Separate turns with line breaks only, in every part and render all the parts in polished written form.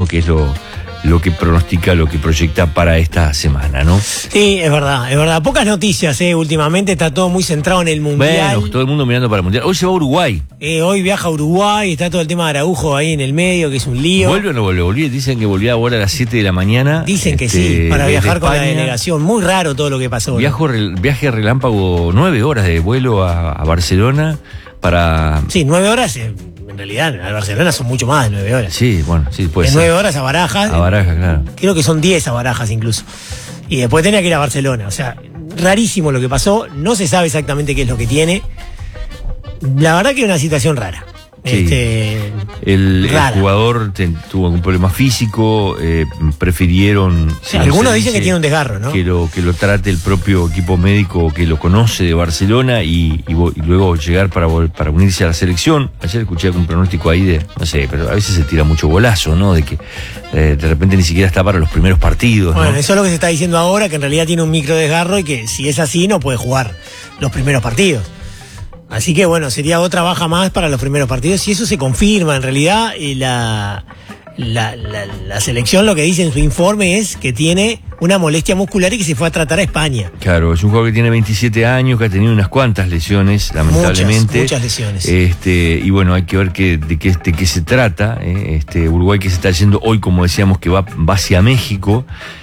que es lo que pronostica, lo que proyecta para esta semana, ¿no?
Sí, es verdad. Pocas noticias, últimamente está todo muy centrado en el Mundial.
Bueno, todo el mundo mirando para el Mundial. Hoy se va a Uruguay.
Hoy viaja a Uruguay, está todo el tema de Araujo ahí en el medio, que es un lío.
¿Vuelve o no vuelve? Dicen que volvía ahora a las 7 de la mañana.
Dicen que sí, para viajar con la delegación. Muy raro todo lo que pasó.
Viaje relámpago, 9 horas de vuelo a Barcelona para...
Sí, 9 horas... En realidad, a Barcelona son mucho más de 9 horas.
Sí, bueno, sí, puede
ser.
De
9 horas a Barajas.
A Barajas, claro.
Creo que son 10 a Barajas incluso. Y después tenía que ir a Barcelona. O sea, rarísimo lo que pasó. No se sabe exactamente qué es lo que La verdad que es una situación rara.
Sí. El jugador tuvo algún problema físico, prefirieron...
algunos dicen que tiene un desgarro, ¿no?
Que lo trate el propio equipo médico que lo conoce de Barcelona y luego llegar para unirse a la selección. Ayer escuché algún pronóstico ahí de, no sé, pero a veces se tira mucho golazo, ¿no? De que de repente ni siquiera está para los primeros partidos.
Bueno,
¿no?
Eso es lo que se está diciendo ahora, que en realidad tiene un micro desgarro y que si es así no puede jugar los primeros partidos. Así que bueno, sería otra baja más para los primeros partidos. Si eso se confirma, en realidad la selección lo que dice en su informe es que tiene una molestia muscular y que se fue a tratar a España.
Claro, es un jugador que tiene 27 años, que ha tenido unas cuantas lesiones, lamentablemente.
Muchas lesiones.
Y bueno, hay que ver de qué se trata. Uruguay que se está yendo hoy, como decíamos, que va hacia México.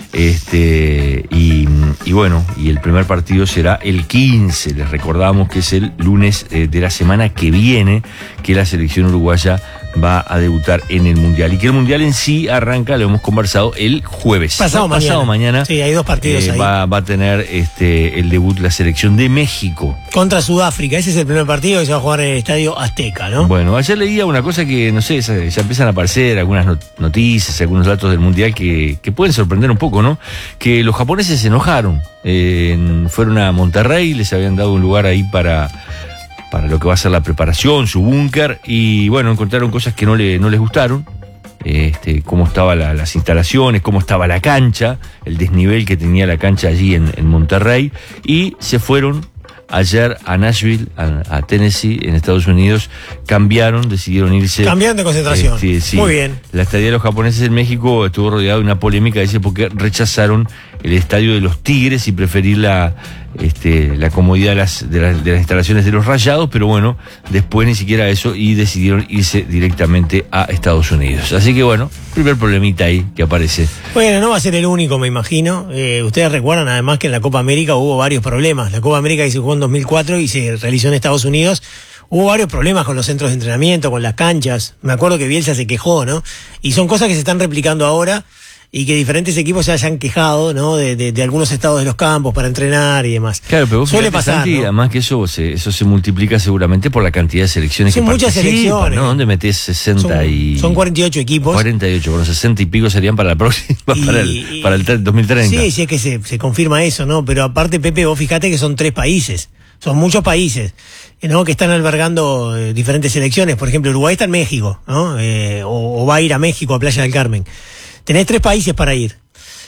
Y bueno, y el primer partido será el 15. Les recordamos que es el lunes de la semana que viene, que la selección uruguaya va a debutar en el Mundial. Y que el Mundial en sí arranca, lo hemos conversado, el jueves.
Pasado mañana. Sí, hay 2 partidos ahí.
Va a tener el debut la selección de México.
Contra Sudáfrica. Ese es el primer partido que se va a jugar en el Estadio Azteca, ¿no?
Bueno, ayer leía una cosa que, no sé, ya empiezan a aparecer algunas noticias, algunos datos del Mundial que pueden sorprender un poco, ¿no? Que los japoneses se enojaron. Fueron a Monterrey, les habían dado un lugar ahí para lo que va a ser la preparación, su búnker, y bueno, encontraron cosas que no les gustaron, cómo estaban las instalaciones, cómo estaba la cancha, el desnivel que tenía la cancha allí en Monterrey, y se fueron ayer a Nashville, a Tennessee, en Estados Unidos. Decidieron irse.
Cambiaron de concentración.
Sí.
Muy bien.
La estadía de los japoneses en México estuvo rodeada de una polémica, dice, porque rechazaron el estadio de los Tigres y preferir la comodidad de las instalaciones de los Rayados, pero bueno, después ni siquiera eso, y decidieron irse directamente a Estados Unidos. Así que bueno, primer problemita ahí que aparece.
Bueno, no va a ser el único, me imagino. Ustedes recuerdan además que en la Copa América hubo varios problemas. La Copa América que se jugó en 2004 y se realizó en Estados Unidos, hubo varios problemas con los centros de entrenamiento, con las canchas. Me acuerdo que Bielsa se quejó, ¿no? Y son cosas que se están replicando ahora y que diferentes equipos se hayan quejado, ¿no? De algunos estados de los campos para entrenar y demás.
Claro, pero vos
suele pasar,
Santi,
¿no?
Además que eso se multiplica seguramente por la cantidad de selecciones
son
que
muchas
participan,
selecciones,
¿no? ¿Dónde metés 60
son 48 equipos.
48, bueno, 60 y pico serían para la próxima, para el 2030.
Sí, es que se confirma eso, ¿no? Pero aparte, Pepe, vos fijate que son 3 países. Son muchos países, ¿no? Que están albergando diferentes selecciones. Por ejemplo, Uruguay está en México, ¿no? O va a ir a México, a Playa del Carmen. Tenés 3 países para ir.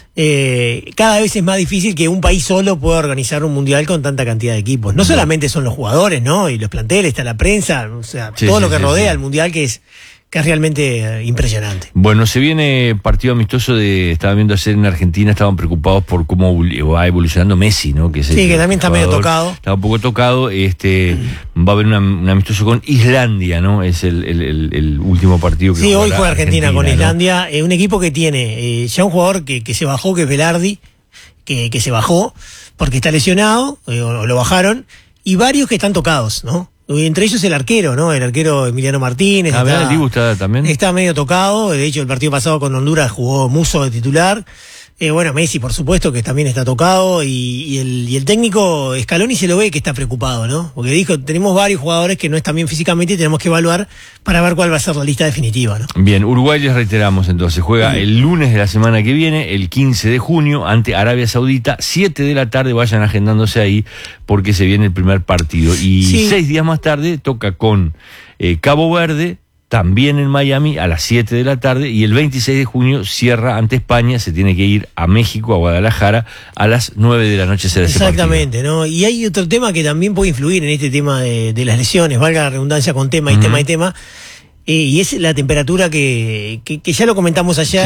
Cada vez es más difícil que un país solo pueda organizar un mundial con tanta cantidad de equipos. No solamente son los jugadores, ¿no? Y los planteles, está la prensa, o sea, todo lo que rodea al mundial que es realmente impresionante.
Bueno, se viene partido amistoso estaba viendo ayer en Argentina, estaban preocupados por cómo va evolucionando Messi, ¿no? Que
que también está medio tocado.
Está un poco tocado, va a haber un amistoso con Islandia, ¿no? Es el último partido que
hoy juega Argentina con Islandia, ¿no? Un equipo que tiene ya un jugador que se bajó, que es Velardi, que se bajó porque está lesionado, o lo bajaron, y varios que están tocados, ¿no? Entre ellos el arquero, ¿no? El arquero Emiliano Martínez.
El Dibu está también.
Está medio tocado. De hecho, el partido pasado con Honduras jugó Musso de titular. Bueno, Messi, por supuesto, que también está tocado. Y el técnico Scaloni se lo ve que está preocupado, ¿no? Porque dijo, tenemos varios jugadores que no están bien físicamente y tenemos que evaluar para ver cuál va a ser la lista definitiva, ¿no?
Bien, Uruguay, les reiteramos entonces, juega el lunes de la semana que viene, el 15 de junio, ante Arabia Saudita, 7 de la tarde, vayan agendándose ahí, porque se viene el primer partido. Y 6 días más tarde toca con Cabo Verde, también en Miami, a las 7 de la tarde, y el 26 de junio cierra ante España, se tiene que ir a México, a Guadalajara, a las 9 de la noche será ese partido.
Exactamente, ¿no? Y hay otro tema que también puede influir en este tema de las lesiones, valga la redundancia con tema y tema y tema, y es la temperatura que ya lo comentamos ayer.